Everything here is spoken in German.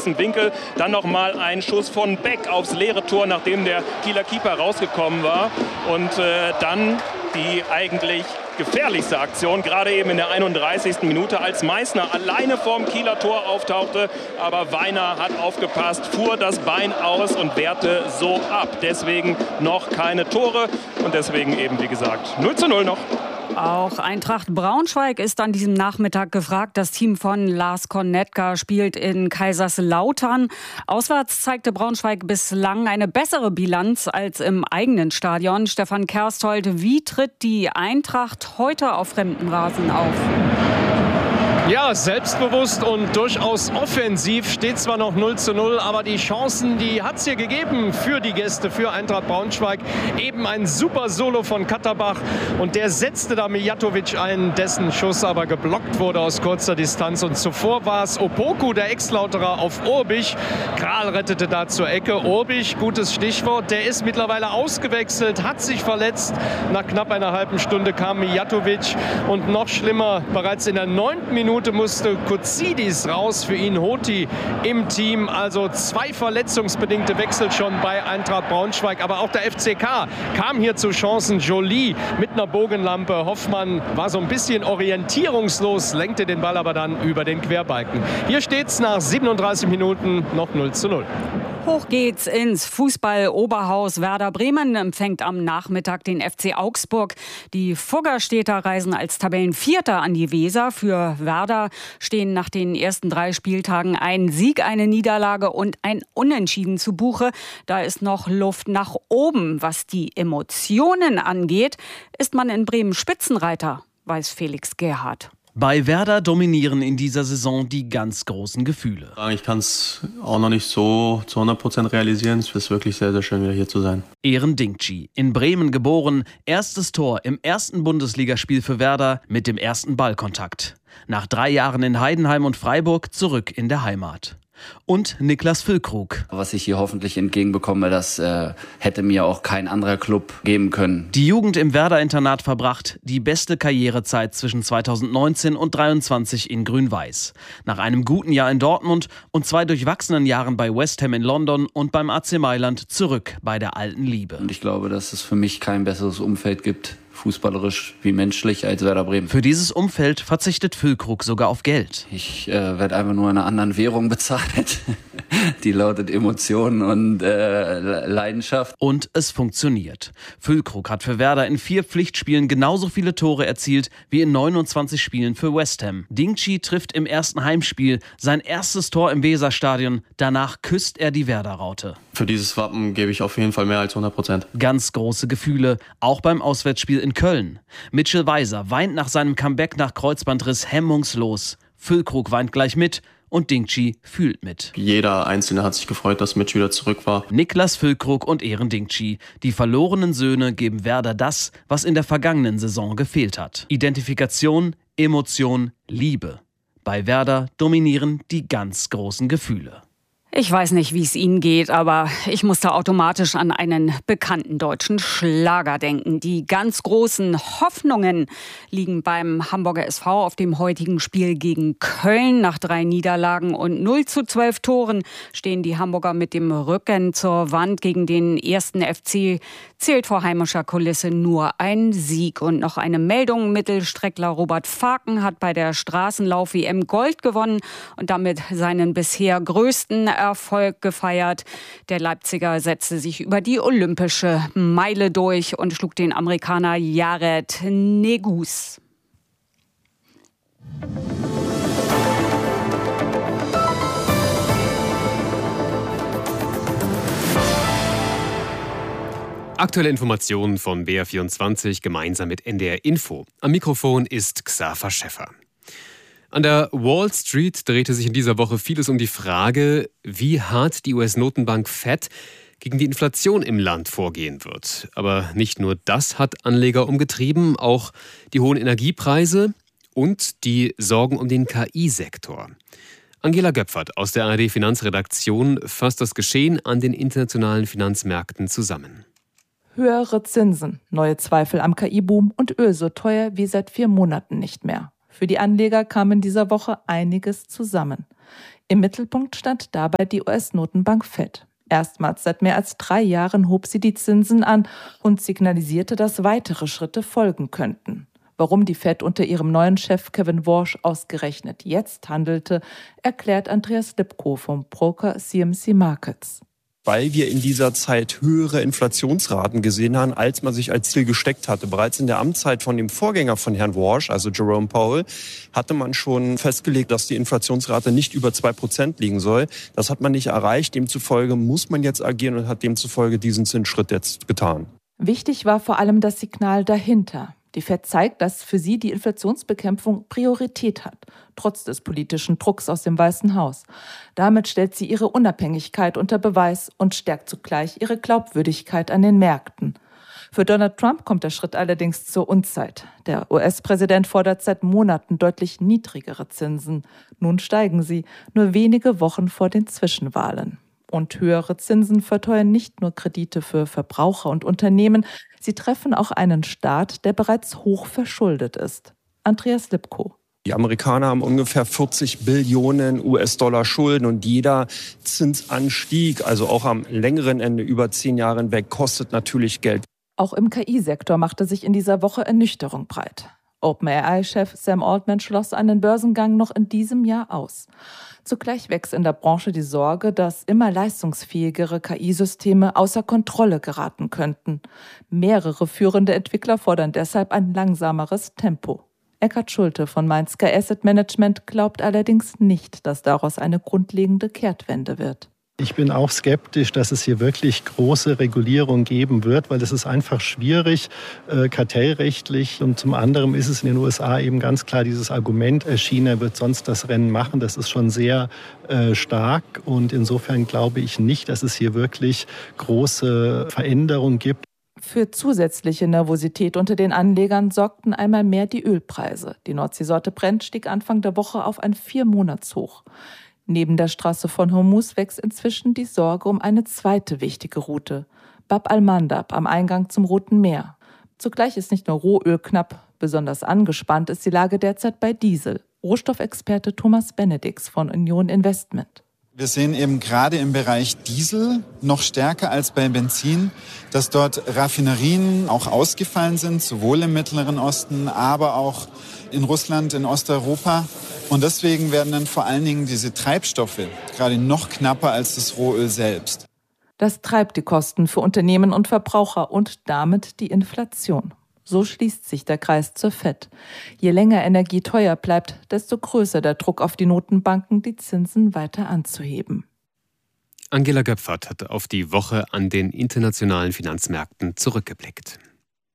kurzen Winkel. Dann nochmal ein Schuss von Beck aufs leere Tor, nachdem der Kieler Keeper rausgekommen war. Und dann die eigentlich gefährlichste Aktion, gerade eben in der 31. Minute, als Meissner alleine vorm Kieler Tor auftauchte. Aber Weiner hat aufgepasst, fuhr das Bein aus und wehrte so ab. Deswegen noch keine Tore und deswegen eben, wie gesagt, 0:0 noch. Auch Eintracht Braunschweig ist an diesem Nachmittag gefragt. Das Team von Lars Kornetka spielt in Kaiserslautern. Auswärts zeigte Braunschweig bislang eine bessere Bilanz als im eigenen Stadion. Stefan Kersthold, wie tritt die Eintracht heute auf fremdem Rasen auf? Ja, selbstbewusst und durchaus offensiv. Steht zwar noch 0:0, aber die Chancen, die hat es hier gegeben für die Gäste, für Eintracht Braunschweig. Eben ein super Solo von Katterbach und der setzte da Mijatovic ein, dessen Schuss aber geblockt wurde aus kurzer Distanz. Und zuvor war es Opoku, der Ex-Lauterer, auf Urbich. Kral rettete da zur Ecke. Urbich, gutes Stichwort, der ist mittlerweile ausgewechselt, hat sich verletzt. Nach knapp einer halben Stunde kam Mijatovic und noch schlimmer, bereits in der 9. Minute musste Kuzidis raus, für ihn Hoti im Team. Also 2 verletzungsbedingte Wechsel schon bei Eintracht Braunschweig. Aber auch der FCK kam hier zu Chancen. Jolie mit einer Bogenlampe. Hoffmann war so ein bisschen orientierungslos, lenkte den Ball aber dann über den Querbalken. Hier steht's nach 37 Minuten noch 0:0. Hoch geht's ins Fußball-Oberhaus. Werder Bremen empfängt am Nachmittag den FC Augsburg. Die Fuggerstädter reisen als Tabellenvierter an die Weser. Für Werder stehen nach den ersten 3 Spieltagen ein Sieg, eine Niederlage und ein Unentschieden zu Buche. Da ist noch Luft nach oben. Was die Emotionen angeht, ist man in Bremen Spitzenreiter, weiß Felix Gerhardt. Bei Werder dominieren in dieser Saison die ganz großen Gefühle. Ich kann es auch noch nicht so zu 100% realisieren. Es ist wirklich sehr, sehr schön, wieder hier zu sein. Eren Dingci, in Bremen geboren, erstes Tor im ersten Bundesligaspiel für Werder mit dem ersten Ballkontakt. Nach 3 Jahren in Heidenheim und Freiburg zurück in der Heimat. Und Niklas Füllkrug. Was ich hier hoffentlich entgegenbekomme, das hätte mir auch kein anderer Club geben können. Die Jugend im Werder-Internat verbracht, die beste Karrierezeit zwischen 2019 und 2023 in Grün-Weiß. Nach einem guten Jahr in Dortmund und 2 durchwachsenen Jahren bei West Ham in London und beim AC Mailand zurück bei der alten Liebe. Und ich glaube, dass es für mich kein besseres Umfeld gibt, fußballerisch wie menschlich, als Werder Bremen. Für dieses Umfeld verzichtet Füllkrug sogar auf Geld. Ich werde einfach nur in einer anderen Währung bezahlt. Die lautet Emotionen und Leidenschaft. Und es funktioniert. Füllkrug hat für Werder in 4 Pflichtspielen genauso viele Tore erzielt wie in 29 Spielen für West Ham. Dingci trifft im ersten Heimspiel sein erstes Tor im Weserstadion. Danach küsst er die Werder-Raute. Für dieses Wappen gebe ich auf jeden Fall mehr als 100%. Ganz große Gefühle, auch beim Auswärtsspiel in Köln. Mitchell Weiser weint nach seinem Comeback nach Kreuzbandriss hemmungslos. Füllkrug weint gleich mit und Dingci fühlt mit. Jeder Einzelne hat sich gefreut, dass Mitch wieder zurück war. Niklas Füllkrug und Eren Dingci. Die verlorenen Söhne geben Werder das, was in der vergangenen Saison gefehlt hat. Identifikation, Emotion, Liebe. Bei Werder dominieren die ganz großen Gefühle. Ich weiß nicht, wie es Ihnen geht, aber ich musste automatisch an einen bekannten deutschen Schlager denken. Die ganz großen Hoffnungen liegen beim Hamburger SV auf dem heutigen Spiel gegen Köln. Nach 3 Niederlagen und 0:12 Toren stehen die Hamburger mit dem Rücken zur Wand. Gegen den 1. FC zählt vor heimischer Kulisse nur ein Sieg. Und noch eine Meldung: Mittelstreckler Robert Faken hat bei der Straßenlauf-WM Gold gewonnen und damit seinen bisher größten Erfolg gefeiert. Der Leipziger setzte sich über die olympische Meile durch und schlug den Amerikaner Jared Negus. Aktuelle Informationen von BR24 gemeinsam mit NDR Info. Am Mikrofon ist Xaver Schäffer. An der Wall Street drehte sich in dieser Woche vieles um die Frage, wie hart die US-Notenbank Fed gegen die Inflation im Land vorgehen wird. Aber nicht nur das hat Anleger umgetrieben, auch die hohen Energiepreise und die Sorgen um den KI-Sektor. Angela Göpfert aus der ARD-Finanzredaktion fasst das Geschehen an den internationalen Finanzmärkten zusammen. Höhere Zinsen, neue Zweifel am KI-Boom und Öl so teuer wie seit 4 Monaten nicht mehr. Für die Anleger kam in dieser Woche einiges zusammen. Im Mittelpunkt stand dabei die US-Notenbank Fed. Erstmals seit mehr als 3 Jahren hob sie die Zinsen an und signalisierte, dass weitere Schritte folgen könnten. Warum die Fed unter ihrem neuen Chef Kevin Warsh ausgerechnet jetzt handelte, erklärt Andreas Lipko vom Broker CMC Markets. Weil wir in dieser Zeit höhere Inflationsraten gesehen haben, als man sich als Ziel gesteckt hatte. Bereits in der Amtszeit von dem Vorgänger von Herrn Warsh, also Jerome Powell, hatte man schon festgelegt, dass die Inflationsrate nicht über 2% liegen soll. Das hat man nicht erreicht. Demzufolge muss man jetzt agieren und hat demzufolge diesen Zinsschritt jetzt getan. Wichtig war vor allem das Signal dahinter. Die Fed zeigt, dass für sie die Inflationsbekämpfung Priorität hat, trotz des politischen Drucks aus dem Weißen Haus. Damit stellt sie ihre Unabhängigkeit unter Beweis und stärkt zugleich ihre Glaubwürdigkeit an den Märkten. Für Donald Trump kommt der Schritt allerdings zur Unzeit. Der US-Präsident fordert seit Monaten deutlich niedrigere Zinsen. Nun steigen sie, nur wenige Wochen vor den Zwischenwahlen. Und höhere Zinsen verteuern nicht nur Kredite für Verbraucher und Unternehmen, sie treffen auch einen Staat, der bereits hoch verschuldet ist. Andreas Lipko. Die Amerikaner haben ungefähr 40 Billionen US-Dollar Schulden und jeder Zinsanstieg, also auch am längeren Ende über 10 Jahre hinweg, kostet natürlich Geld. Auch im KI-Sektor machte sich in dieser Woche Ernüchterung breit. OpenAI-Chef Sam Altman schloss einen Börsengang noch in diesem Jahr aus. Zugleich wächst in der Branche die Sorge, dass immer leistungsfähigere KI-Systeme außer Kontrolle geraten könnten. Mehrere führende Entwickler fordern deshalb ein langsameres Tempo. Eckhard Schulte von Mainzker Asset Management glaubt allerdings nicht, dass daraus eine grundlegende Kehrtwende wird. Ich bin auch skeptisch, dass es hier wirklich große Regulierung geben wird, weil es ist einfach schwierig, kartellrechtlich. Und zum anderen ist es in den USA eben ganz klar dieses Argument, China wird sonst das Rennen machen. Das ist schon sehr stark. Und insofern glaube ich nicht, dass es hier wirklich große Veränderungen gibt. Für zusätzliche Nervosität unter den Anlegern sorgten einmal mehr die Ölpreise. Die Nordseesorte Brent stieg Anfang der Woche auf ein 4-Monatshoch. Neben der Straße von Hormuz wächst inzwischen die Sorge um eine zweite wichtige Route, Bab al-Mandab am Eingang zum Roten Meer. Zugleich ist nicht nur Rohöl knapp, besonders angespannt ist die Lage derzeit bei Diesel. Rohstoffexperte Thomas Benedix von Union Investment. Wir sehen eben gerade im Bereich Diesel noch stärker als bei Benzin, dass dort Raffinerien auch ausgefallen sind, sowohl im Mittleren Osten, aber auch in Russland, in Osteuropa. Und deswegen werden dann vor allen Dingen diese Treibstoffe gerade noch knapper als das Rohöl selbst. Das treibt die Kosten für Unternehmen und Verbraucher und damit die Inflation. So schließt sich der Kreis zur Fed. Je länger Energie teuer bleibt, desto größer der Druck auf die Notenbanken, die Zinsen weiter anzuheben. Angela Göpfert hat auf die Woche an den internationalen Finanzmärkten zurückgeblickt.